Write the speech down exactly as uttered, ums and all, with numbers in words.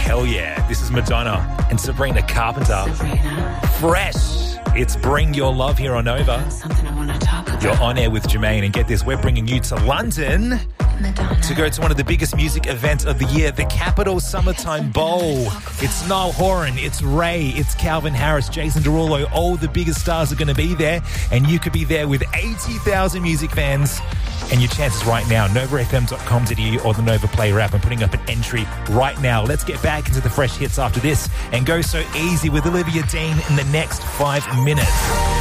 hell yeah. This is Madonna and Sabrina Carpenter. Sabrina. Fresh. It's Bring Your Love here on Nova. Something I want to talk about. You're on air with Jermaine, and get this, we're bringing you to London Madonna. to go to one of the biggest music events of the year, the Capital Summertime Bowl. It's Niall Horan, it's Ray, it's Calvin Harris, Jason Derulo. All the biggest stars are going to be there, and you could be there with eighty thousand music fans. And your chances right now, nova f m dot com dot a u or the Nova Player app. I'm putting up an entry right now. Let's get back into the fresh hits after this and go so easy with Olivia Dean in the next five minutes.